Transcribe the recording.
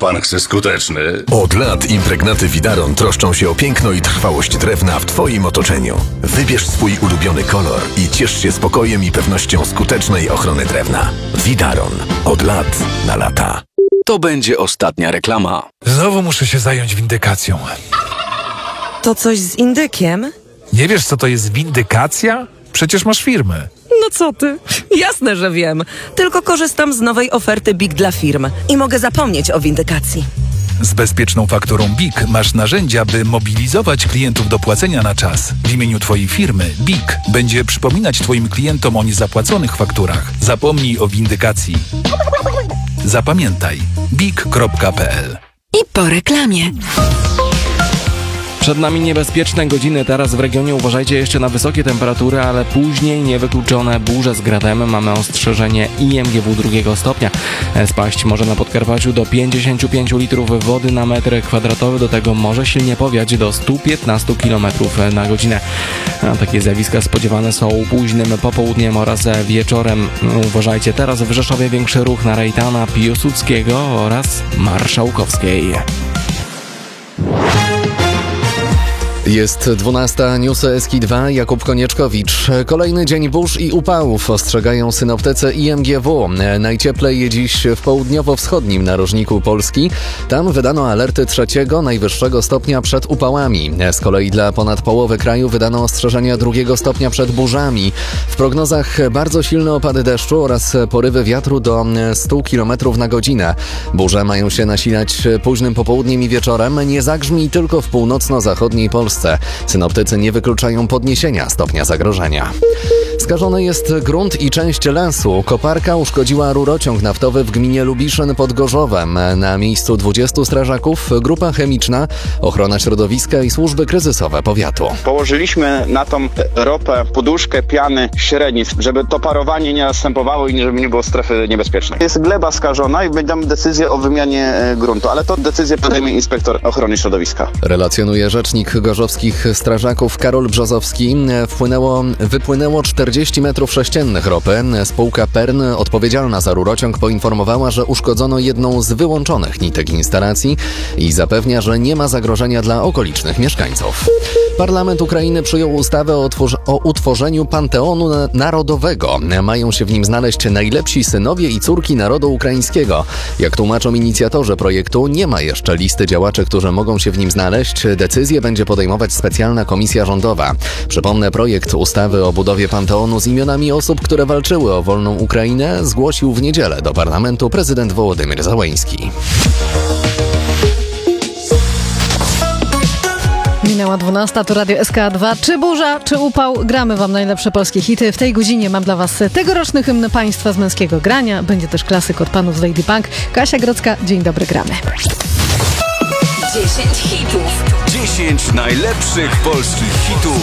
pan chce skuteczny. Od lat impregnaty Widaron troszczą się o piękno i trwałość drewna w Twoim otoczeniu. Wybierz swój ulubiony kolor i ciesz się spokojem i pewnością skutecznej ochrony drewna. Widaron. Od lat na lata. To będzie ostatnia reklama. Znowu muszę się zająć windykacją. To coś z indykiem? Nie wiesz, co to jest windykacja? Przecież masz firmę. No co ty? Jasne, że wiem. Tylko korzystam z nowej oferty BIG dla firm i mogę zapomnieć o windykacji. Z bezpieczną fakturą BIG masz narzędzia, by mobilizować klientów do płacenia na czas. W imieniu Twojej firmy BIG będzie przypominać Twoim klientom o niezapłaconych fakturach. Zapomnij o windykacji. Zapamiętaj big.pl. I po reklamie. Przed nami niebezpieczne godziny. Teraz w regionie uważajcie jeszcze na wysokie temperatury, ale później niewykluczone burze z gradem. Mamy ostrzeżenie IMGW 2 stopnia. Spaść może na Podkarpaciu do 55 litrów wody na metr kwadratowy. Do tego może silnie powiać do 115 km na godzinę. Takie zjawiska spodziewane są późnym popołudniem oraz wieczorem. Uważajcie teraz w Rzeszowie większy ruch na Rejtana, Piłsudskiego oraz Marszałkowskiej. Jest 12, newsy SK2, Jakub Konieczkowicz. Kolejny dzień burz i upałów ostrzegają synoptycy IMGW. Najcieplej dziś w południowo-wschodnim narożniku Polski. Tam wydano alerty 3, najwyższego stopnia przed upałami. Z kolei dla ponad połowy kraju wydano ostrzeżenia 2 stopnia przed burzami. W prognozach bardzo silne opady deszczu oraz porywy wiatru do 100 km na godzinę. Burze mają się nasilać późnym popołudniem i wieczorem. Nie zagrzmi tylko w północno-zachodniej Polsce. Synoptycy nie wykluczają podniesienia stopnia zagrożenia. Skażony jest grunt i część lasu. Koparka uszkodziła rurociąg naftowy w gminie Lubiszyn pod Gorzowem. Na miejscu 20 strażaków, grupa chemiczna, ochrona środowiska i służby kryzysowe powiatu. Położyliśmy na tą ropę poduszkę piany średnic, żeby to parowanie nie następowało i żeby nie było strefy niebezpiecznej. Jest gleba skażona i będziemy decyzję o wymianie gruntu, ale to decyzję podejmie inspektor ochrony środowiska. Relacjonuje rzecznik gorzowskich strażaków Karol Brzozowski. Wypłynęło 40 metrów sześciennych ropy. Spółka Pern, odpowiedzialna za rurociąg, poinformowała, że uszkodzono jedną z wyłączonych nitek instalacji i zapewnia, że nie ma zagrożenia dla okolicznych mieszkańców. Parlament Ukrainy przyjął ustawę o utworzeniu Panteonu Narodowego. Mają się w nim znaleźć najlepsi synowie i córki narodu ukraińskiego. Jak tłumaczą inicjatorzy projektu, nie ma jeszcze listy działaczy, którzy mogą się w nim znaleźć. Decyzję będzie podejmować specjalna komisja rządowa. Przypomnę, projekt ustawy o budowie Panteonu z imionami osób, które walczyły o wolną Ukrainę, zgłosił w niedzielę do parlamentu prezydent Wołodymyr Zełenski. Minęła 12, to Radio SK2. Czy burza, czy upał? Gramy Wam najlepsze polskie hity. W tej godzinie mam dla Was tegoroczny hymn państwa z męskiego grania. Będzie też klasyk od panów z Lady Punk. Kasia Grodzka, dzień dobry, gramy. 10 hitów. 10 najlepszych polskich hitów.